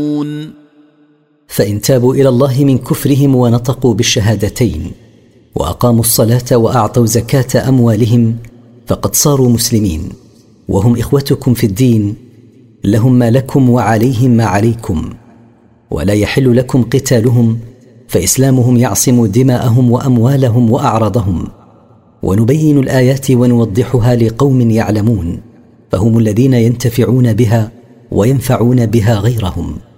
فإن تابوا إلى الله من كفرهم ونطقوا بالشهادتين وأقاموا الصلاة وأعطوا زكاة أموالهم فقد صاروا مسلمين، وهم إخوتكم في الدين، لهم ما لكم وعليهم ما عليكم، ولا يحل لكم قتالهم، فإسلامهم يعصم دماءهم وأموالهم وأعراضهم. ونبين الآيات ونوضحها لقوم يعلمون، فهم الذين ينتفعون بها وينفعون بها غيرهم.